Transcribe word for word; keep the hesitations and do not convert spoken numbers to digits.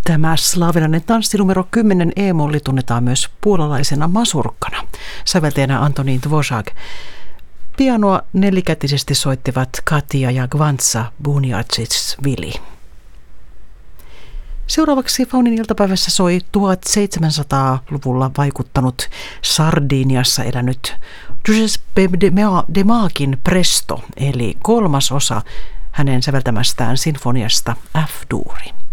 Tämä slaavilainen tanssi numero kymmenen e-molli tunnetaan myös puolalaisena masurkkana. Säveltäjänä Antonín Dvořák. Pianoa nelikätisesti soittivat Katia ja Gvantsa Buniacic-Vili. Seuraavaksi Faunin iltapäivässä soi tuhatseitsemänsataaluvulla vaikuttanut Sardiniassa elänyt Giuseppe de Maagin Presto, eli kolmas osa hänen säveltämästään sinfoniasta F-duuri.